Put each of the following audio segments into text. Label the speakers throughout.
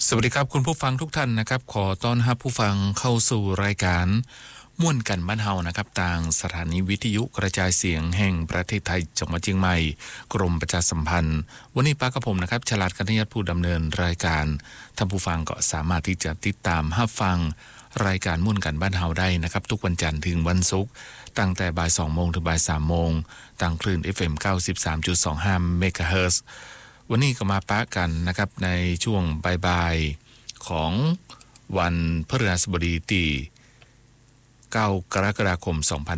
Speaker 1: สวัสดีครับคุณผู้ฟังทุกท่านนะครับขอต้อนรับผู้ฟังเข้าสู่รายการม่วนกันบ้านเฮานะครับทางสถานีวิทยุกระจายเสียงแห่งประเทศไทยจังหวัดเชียงใหม่กรมประชาสัมพันธ์วันนี้ป้ากับผมนะครับฉลาดกัญญาผู้ดำเนินรายการท่านผู้ฟังก็สามารถที่จะติดตามรับฟังรายการม่วนกันบ้านเฮาได้นะครับทุกวันจันทร์ถึงวันศุกร์ตั้งแต่บ่าย 2 โมงถึงบ่าย 3 โมงทางคลื่น FM 93.25 เมกะเฮิรตซ์วันนี้ก็มาปะกันนะครับในช่วงบ่ายๆของวันพฤหัสบดีที่9 กรกฎาคม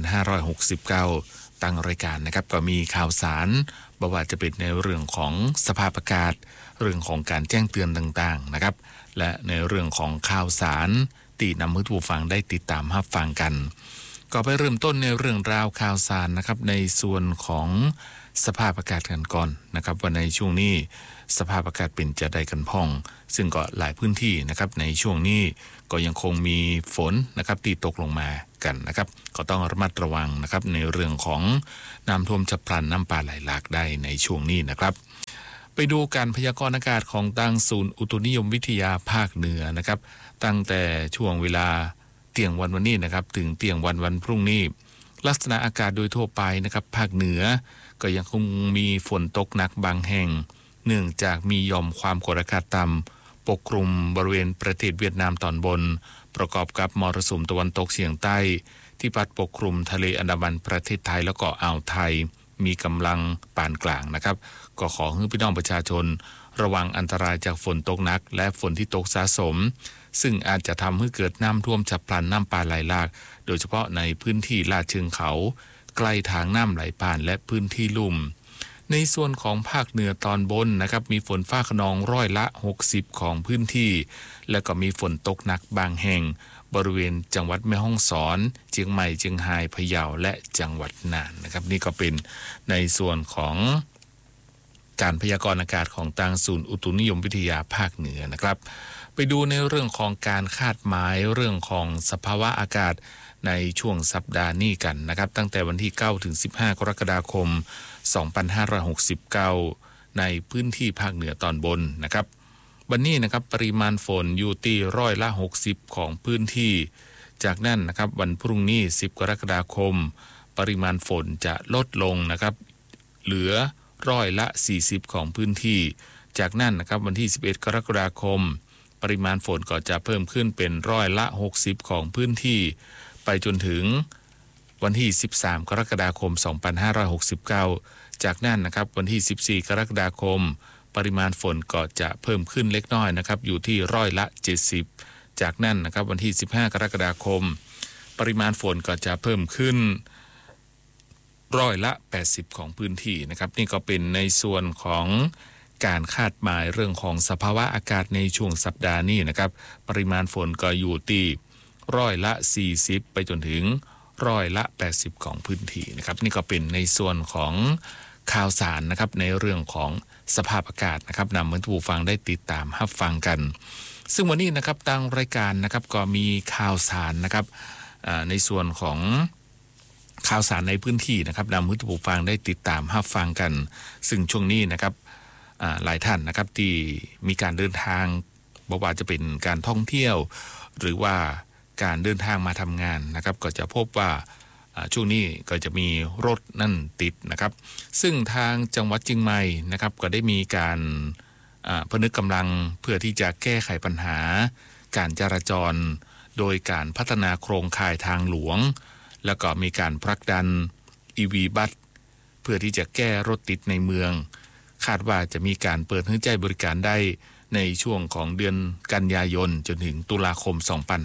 Speaker 1: 2569ตั้งรายการนะครับก็มีข่าวสารบ่ว่าจะเป็นในเรื่องของสภาพอากาศเรื่องของการแจ้งเตือนต่างๆนะครับและในเรื่องของข่าวสารที่นำให้ผู้ฟังได้ติดตามรับฟังกันก็ไปเริ่มต้นในเรื่องราวข่าวสารนะครับในส่วนของสภาพอากาศกันก่อนนะครับว่าในช่วงนี้สภาพอากาศเป็นจะได้กันพ่องซึ่งก็หลายพื้นที่นะครับในช่วงนี้ก็ยังคงมีฝนนะครับที่ตกลงมากันนะครับก็ต้องระมัดระวังนะครับในเรื่องของน้ำท่วมฉับพลันน้ำป่าไหลหลากได้ในช่วงนี้นะครับไปดูการพยากรณ์อากาศของทางศูนย์อุตุนิยมวิทยาภาคเหนือนะครับตั้งแต่ช่วงเวลาเที่ยงวันนี้นะครับถึงเที่ยงวันพรุ่งนี้ลักษณะอากาศโดยทั่วไปนะครับภาคเหนือก็ยังคงมีฝนตกหนักบางแห่งเนื่องจากมีหย่อมความกดอากาศต่ำปกคลุมบริเวณประเทศเวียดนามตอนบนประกอบกับมรสุมตะวันตกเฉียงใต้ที่พัดปกคลุมทะเลอันดามันประเทศไทยแล้วก็อ่าวไทยมีกำลังปานกลางนะครับก็ขอให้พี่น้องประชาชนระวังอันตรายจากฝนตกหนักและฝนที่ตกสะสมซึ่งอาจจะทำให้เกิดน้ำท่วมฉับพลันน้ำป่าไหลหลากโดยเฉพาะในพื้นที่ลาดเชิงเขาใกล้ทางน้ำไหลผ่านและพื้นที่ลุ่มในส่วนของภาคเหนือตอนบนนะครับมีฝนฟ้าคะนองร้อยละ60ของพื้นที่และก็มีฝนตกหนักบางแห่งบริเวณจังหวัดแม่ฮ่องสอนเชียงใหม่เชียงรายพะเยาและจังหวัดน่านนะครับนี่ก็เป็นในส่วนของการพยากรณ์อากาศของทางศูนย์อุตุนิยมวิทยาภาคเหนือนะครับไปดูในเรื่องของการคาดหมายเรื่องของสภาวะอากาศในช่วงสัปดาห์นี้กันนะครับตั้งแต่วันที่9ถึง15กรกฎาคม2569ในพื้นที่ภาคเหนือตอนบนนะครับวันนี้นะครับปริมาณฝนอยู่ที่ร้อยละ60ของพื้นที่จากนั้นนะครับวันพรุ่งนี้10กรกฎาคมปริมาณฝนจะลดลงนะครับเหลือร้อยละ40ของพื้นที่จากนั้นนะครับวันที่11กรกฎาคมปริมาณฝนก็จะเพิ่มขึ้นเป็นร้อยละ60ของพื้นที่ไปจนถึงวันที่13กรกฎาคม2569จากนั้นนะครับวันที่14กรกฎาคมปริมาณฝนก็จะเพิ่มขึ้นเล็กน้อยนะครับอยู่ที่ร้อยละ70จากนั้นนะครับวันที่15กรกฎาคมปริมาณฝนก็จะเพิ่มขึ้นร้อยละ80ของพื้นที่นะครับนี่ก็เป็นในส่วนของการคาดหมายเรื่องของสภาวะอากาศในช่วงสัปดาห์นี้นะครับปริมาณฝนก็อยู่ที่ร้อยละ40ไปจนถึงร้อยละ80ของพื้นที่นะครับนี่ก็เป็นในส่วนของข่าวสารนะครับในเรื่องของสภาพอากาศนะครับนำให้ผู้ฟังได้ติดตามรับฟังกันซึ่งวันนี้นะครับทางรายการนะครับก็มีข่าวสารนะครับในส่วนของข่าวสารในพื้นที่นะครับนำให้ผู้ฟังได้ติดตามรับฟังกันซึ่งช่วงนี้นะครับหลายท่านนะครับที่มีการเดินทางบอกว่าจะเป็นการท่องเที่ยวหรือว่าการเดินทางมาทำงานนะครับก็จะพบว่าช่วงนี้ก็จะมีรถนั่นติดนะครับซึ่งทางจังหวัดเชียงใหม่นะครับก็ได้มีการพนึกกำลังเพื่อที่จะแก้ไขปัญหาการจราจรโดยการพัฒนาโครงข่ายทางหลวงแล้วก็มีการผลักดัน EV บัสเพื่อที่จะแก้รถติดในเมืองคาดว่าจะมีการเปิดให้ใช้บริการได้ในช่วงของเดือนกันยายนจนถึงตุลาคม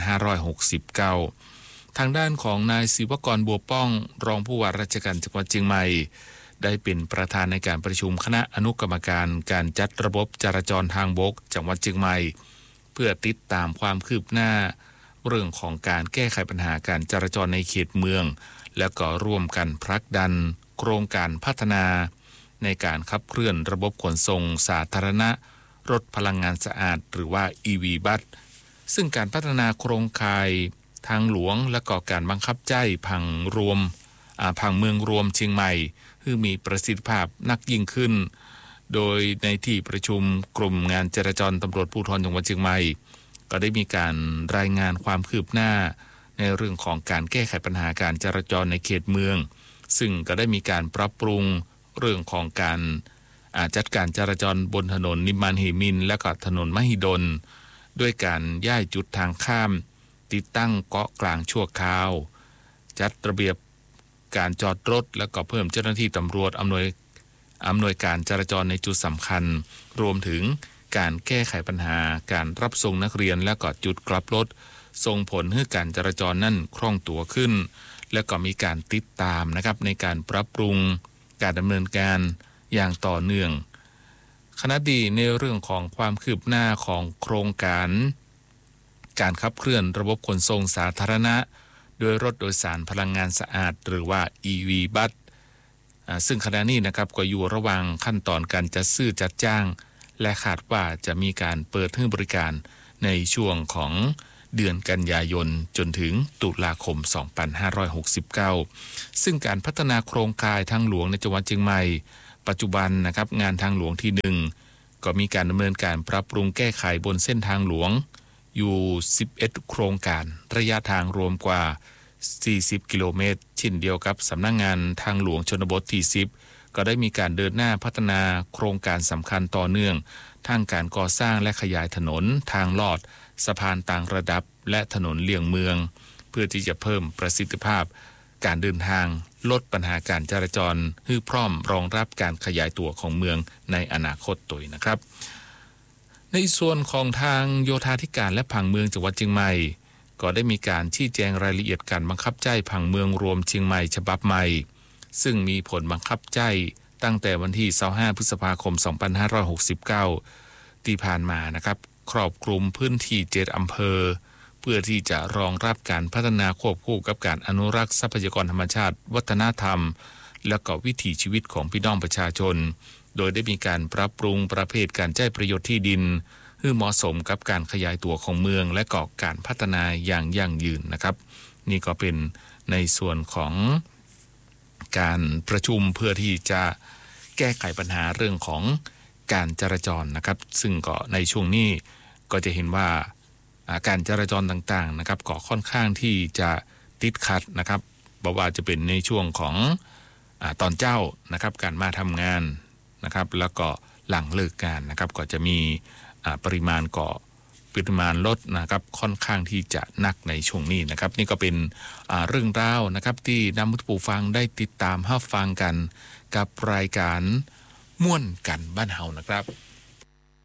Speaker 1: 2569ทางด้านของนายศิวกรบัวป้องรองผู้ว่าราชการจังหวัดเชียงใหม่ได้เป็นประธานในการประชุมคณะอนุกรรมการการจัดระบบจราจรทางบกจังหวัดเชียงใหม่เพื่อติดตามความคืบหน้าเรื่องของการแก้ไขปัญหาการจราจรในเขตเมืองแล้วก็ร่วมกันผลักดันโครงการพัฒนาในการขับเคลื่อนระบบขนส่งสาธารณะรถพลังงานสะอาดหรือว่า EV บัสซึ่งการพัฒนาโครงข่ายทางหลวงและก็การบังคับใช้ผังเมืองรวมเชียงใหม่ให้มีประสิทธิภาพนักยิ่งขึ้นโดยในที่ประชุมกลุ่มงานจราจรตำรวจภูธรจังหวัดเชียงใหม่ก็ได้มีการรายงานความคืบหน้าในเรื่องของการแก้ไขปัญหาการจราจรในเขตเมืองซึ่งก็ได้มีการปรับปรุงเรื่องของการจัดการจราจรบนถนนนิมมานเหมินและก็ถนนมหิดลด้วยการย้ายจุดทางข้ามติดตั้งเกาะกลางชั่วคราวจัดระเบียบการจอดรถและก็เพิ่มเจ้าหน้าที่ตำรวจอำนวยการจราจรในจุดสำคัญรวมถึงการแก้ไขปัญหาการรับส่งนักเรียนและก็จุดกลับรถส่งผลให้การจราจรนั่นคล่องตัวขึ้นและก็มีการติดตามนะครับในการปรับปรุงการดำเนินการอย่างต่อเนื่องขณะดีในเรื่องของความคืบหน้าของโครงการขับเคลื่อนระบบขนส่งสาธารณะโดยรถโดยสารพลังงานสะอาดหรือว่า EV บัสซึ่งขณะนี้นะครับก็อยู่ระหว่างขั้นตอนการจัดซื้อจัดจ้างและคาดว่าจะมีการเปิดให้บริการในช่วงของเดือนกันยายนจนถึงตุลาคม 2569 ซึ่งการพัฒนาโครงข่ายทางหลวงในจังหวัดเชียงใหม่ปัจจุบันนะครับงานทางหลวงที่1ก็มีการดำเนินการปรับปรุงแก้ไขบนเส้นทางหลวงอยู่11โครงการระยะทางรวมกว่า40กิโลเมตรเช่นเดียวกับสำนักงานทางหลวงชนบทที่10ก็ได้มีการเดินหน้าพัฒนาโครงการสำคัญต่อเนื่องทั้งการก่อสร้างและขยายถนนทางลอดสะพานต่างระดับและถนนเลี่ยงเมืองเพื่อที่จะเพิ่มประสิทธิภาพการเดินทางลดปัญหาการจราจรให้พร้อมรองรับการขยายตัวของเมืองในอนาคตตัวนะครับในส่วนของทางโยธาธิการและผังเมืองจังหวัดเชียงใหม่ก็ได้มีการชี้แจงรายละเอียดการบังคับใช้ผังเมืองรวมเชียงใหม่ฉบับใหม่ซึ่งมีผลบังคับใช้ตั้งแต่วันที่25พฤษภาคม 2569 ที่ผ่านมานะครับครอบคลุมพื้นที่7อำเภอเพื่อที่จะรองรับการพัฒนาควบคู่กับการอนุรักษ์ทรัพยากรธรรมชาติวัฒนธรรมและก็วิถีชีวิตของพี่น้องประชาชนโดยได้มีการปรับปรุงประเภทการใช้ประโยชน์ที่ดินให้เหมาะสมกับการขยายตัวของเมืองและก็การพัฒนาอย่างยั่งยืนนะครับนี่ก็เป็นในส่วนของการประชุมเพื่อที่จะแก้ไขปัญหาเรื่องของการจราจรนะครับซึ่งก็ในช่วงนี้ก็จะเห็นว่าการจราจรต่างๆนะครับก็ค่อนข้างที่จะติดขัดนะครับบอกว่าจะเป็นในช่วงของตอนเจ้านะครับการมาทำงานนะครับแล้วก็หลังเลิกงานนะครับก็จะมีปริมาณรถนะครับค่อนข้างที่จะหนักในช่วงนี้นะครับนี่ก็เป็นเรื่องราวนะครับที่นำผู้ฟังได้ติดตามรับฟังกันกับรายการม่วนกันบ้านเฮานะครับ